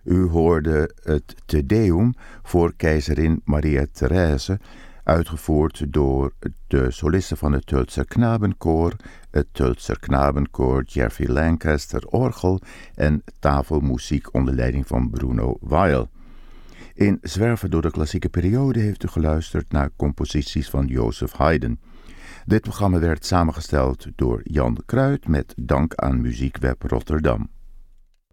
U hoorde het Te Deum voor keizerin Maria Therese, uitgevoerd door de solisten van het Tultser Knabenkoor, het Tultser Knabenkoor Jeffrey Lancaster orgel en tafelmuziek onder leiding van Bruno Weil. In Zwerven door de klassieke periode heeft u geluisterd naar composities van Joseph Haydn. Dit programma werd samengesteld door Jan Kruid met dank aan Muziekweb Rotterdam.